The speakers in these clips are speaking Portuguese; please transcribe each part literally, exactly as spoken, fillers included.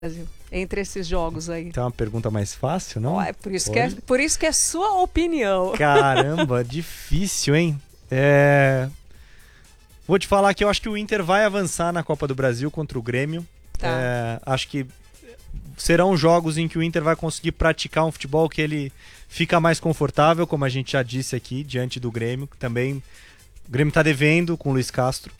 Brasil, entre esses jogos aí? Tem uma pergunta mais fácil, não? Oh, é por isso, que é, por isso que é sua opinião. Caramba, difícil, hein? É... Vou te falar que eu acho que o Inter vai avançar na Copa do Brasil contra o Grêmio. Tá. É... Acho que serão jogos em que o Inter vai conseguir praticar um futebol que ele fica mais confortável, como a gente já disse aqui, diante do Grêmio, que também o Grêmio está devendo com o Luiz Castro.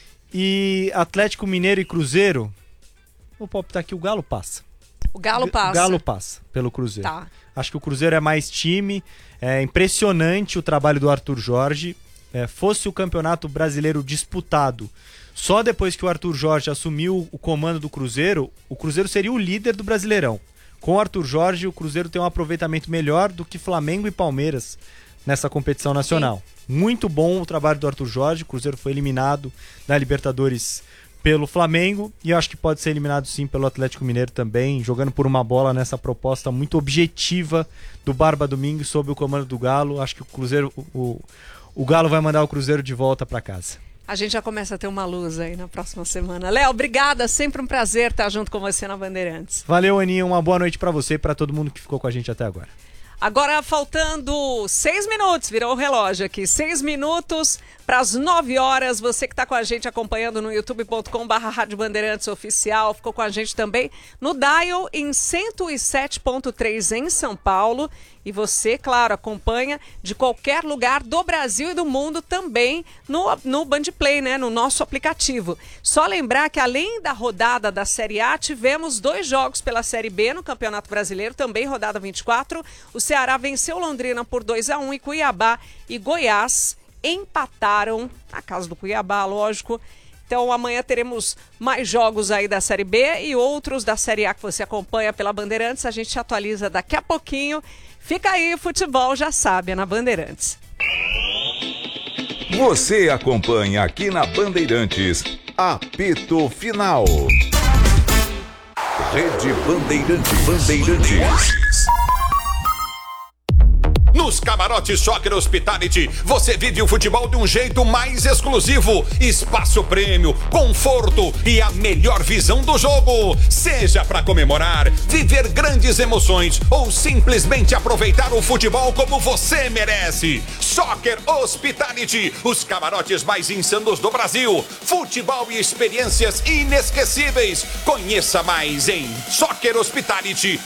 E Atlético Mineiro e Cruzeiro, vou palpitar aqui, o Galo passa. O Galo passa. O Galo passa pelo Cruzeiro. Tá. Acho que o Cruzeiro é mais time, é impressionante o trabalho do Arthur Jorge. É, fosse o Campeonato Brasileiro disputado só depois que o Arthur Jorge assumiu o comando do Cruzeiro, o Cruzeiro seria o líder do Brasileirão. Com o Arthur Jorge, o Cruzeiro tem um aproveitamento melhor do que Flamengo e Palmeiras nessa competição nacional. Sim. Muito bom o trabalho do Arthur Jorge. O Cruzeiro foi eliminado na Libertadores pelo Flamengo e eu acho que pode ser eliminado sim pelo Atlético Mineiro também, jogando por uma bola nessa proposta muito objetiva do Barba Domingues sob o comando do Galo. Acho que o Cruzeiro, o, o Galo vai mandar o Cruzeiro de volta para casa. A gente já começa a ter uma luz aí na próxima semana. Léo, obrigada, sempre um prazer estar junto com você na Bandeirantes. Valeu, Aninha, uma boa noite para você e para todo mundo que ficou com a gente até agora. Agora faltando seis minutos, virou o relógio aqui, seis minutos para as nove horas. Você que está com a gente acompanhando no youtube ponto com barra Rádio Bandeirantes Oficial, ficou com a gente também no Dial em cento e sete ponto três em São Paulo. E você, claro, acompanha de qualquer lugar do Brasil e do mundo também no, no Bandplay, né? No nosso aplicativo. Só lembrar que além da rodada da Série A, tivemos dois jogos pela Série B no Campeonato Brasileiro, também rodada vinte e quatro. O Ceará venceu Londrina por dois a um e Cuiabá e Goiás empataram na casa do Cuiabá, lógico. Então amanhã teremos mais jogos aí da Série B e outros da Série A que você acompanha pela Bandeirantes. A gente atualiza daqui a pouquinho. Fica aí, futebol já sabe, é na Bandeirantes. Você acompanha aqui na Bandeirantes, apito final. Rede Bandeirantes. Bandeirantes. Nos camarotes Soccer Hospitality, você vive o futebol de um jeito mais exclusivo. Espaço prêmio, conforto e a melhor visão do jogo. Seja para comemorar, viver grandes emoções ou simplesmente aproveitar o futebol como você merece. Soccer Hospitality, os camarotes mais insanos do Brasil. Futebol e experiências inesquecíveis. Conheça mais em soccer hospitality